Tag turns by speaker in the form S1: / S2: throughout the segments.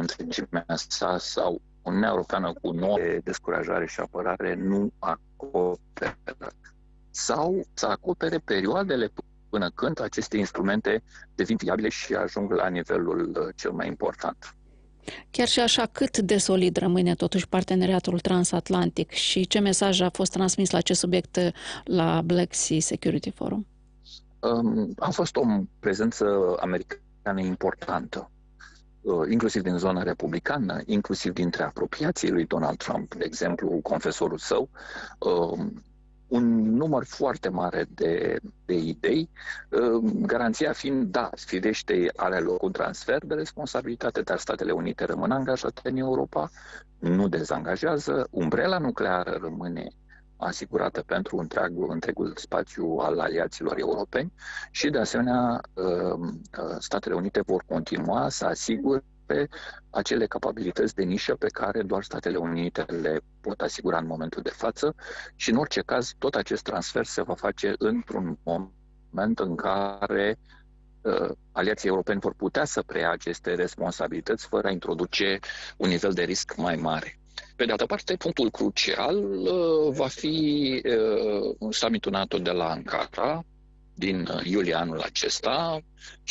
S1: întregimea sa sau Uniunea Europeană cu nouă descurajare și apărare nu acoperă. Sau să acopere perioadele până când aceste instrumente devin viabile și ajung la nivelul cel mai important.
S2: Chiar și așa, cât de solid rămâne totuși parteneriatul transatlantic și ce mesaj a fost transmis la acest subiect la Black Sea Security Forum?
S1: A fost o prezență americană importantă, inclusiv din zona republicană, inclusiv dintre apropiații lui Donald Trump, de exemplu, confesorul său, un număr foarte mare de idei, garanția fiind, da, firește, are loc un transfer de responsabilitate, dar Statele Unite rămân angajate în Europa, nu dezangajează, umbrela nucleară rămâne asigurată pentru întregul spațiu al aliaților europeni și, de asemenea, Statele Unite vor continua să asigure acele capabilități de nișă pe care doar Statele Unite le pot asigura în momentul de față și, în orice caz, tot acest transfer se va face într-un moment în care aliații europeni vor putea să preia aceste responsabilități fără a introduce un nivel de risc mai mare. Pe de altă parte, punctul crucial va fi summitul NATO de la Ankara din iulie anul acesta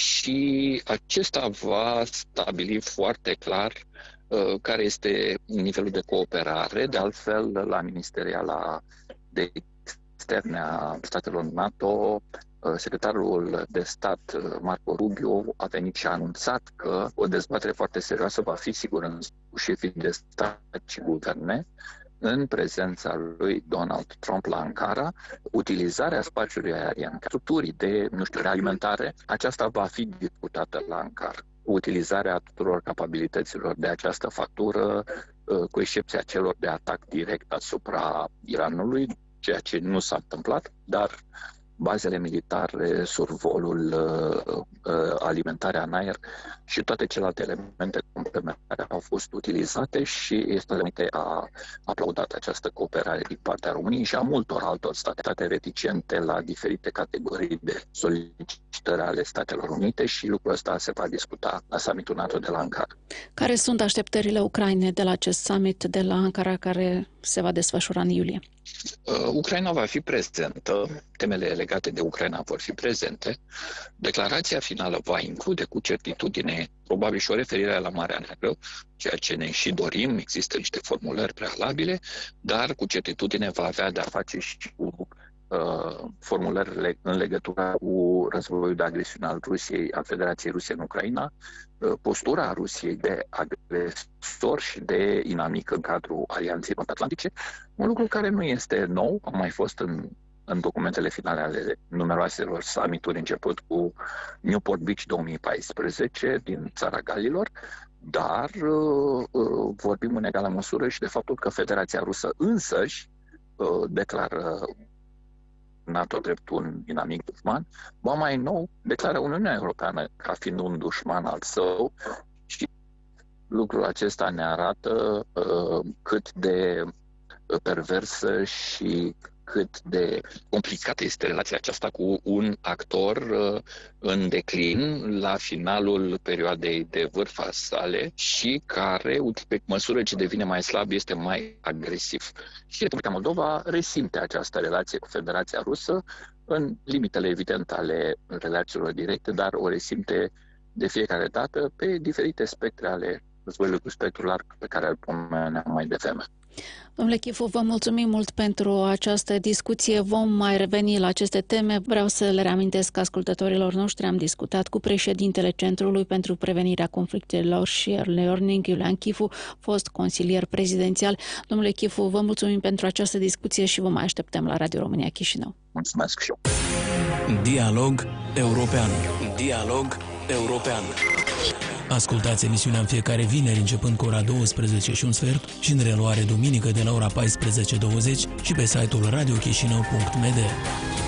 S1: și acesta va stabili foarte clar care este nivelul de cooperare. De altfel, la Ministeriala de Externe a Statelor NATO, secretarul de stat Marco Rubio a venit și a anunțat că o dezbatere foarte serioasă va fi sigur cu șefii de stat și guverne în prezența lui Donald Trump la Ankara, utilizarea spațiului aerian, structurii de, alimentare, aceasta va fi discutată la Ankara. Utilizarea tuturor capabilităților de această factură, cu excepția celor de atac direct asupra Iranului, ceea ce nu s-a întâmplat, dar bazele militare, survolul, alimentarea în aer și toate celelalte elemente complementare au fost utilizate și Statele Unite a aplaudat această cooperare din partea României și a multor altor state reticente la diferite categorii de solicitări ale Statelor Unite și lucrul ăsta se va discuta la summitul NATO de la Ankara.
S2: Care sunt așteptările Ucrainei de la acest summit de la Ankara care se va desfășura în iulie?
S1: Ucraina va fi prezentă, temele legate de Ucraina vor fi prezente. Declarația finală va include cu certitudine probabil și o referire la Marea Neagră, ceea ce ne și dorim, există niște formulări prealabile, dar cu certitudine va avea de-a face și cu formulări în legătură cu războiul de agresiune al Rusiei, al Federației Ruse în Ucraina, postura Rusiei de agresor și de inamic în cadrul Alianței Nord-Atlantice, un lucru care nu este nou, a mai fost în documentele finale ale numeroaselor summituri, început cu Newport Beach 2014 din Țara Galilor, dar vorbim în egală măsură și de faptul că Federația Rusă însăși declară NATO drept un inamic dușman, ba mai nou declară Uniunea Europeană ca fiind un dușman al său și lucrul acesta ne arată cât de perversă și cât de complicată este relația aceasta cu un actor în declin la finalul perioadei de vârf a sale și care, pe măsură ce devine mai slab, este mai agresiv. Și Republica Moldova resimte această relație cu Federația Rusă în limitele evidente ale relațiilor directe, dar o resimte de fiecare dată pe diferite spectre ale războiului cu spectru larg pe care îl pomeneam mai devreme.
S2: Domnule Chifu, vă mulțumim mult pentru această discuție. Vom mai reveni la aceste teme. Vreau să le reamintesc ascultătorilor noștri. Am discutat cu președintele Centrului pentru Prevenirea Conflictelor și Early Warning, Iulian Chifu, fost consilier prezidențial. Domnule Chifu, vă mulțumim pentru această discuție și vă mai așteptăm la Radio România Chișinău.
S1: Mulțumesc și eu.
S3: Dialog European. Dialog European. Ascultați emisiunea în fiecare vineri începând cu ora 12 și un sfert și în reluare duminică de la ora 14:20 și pe site-ul radiochișinău.md.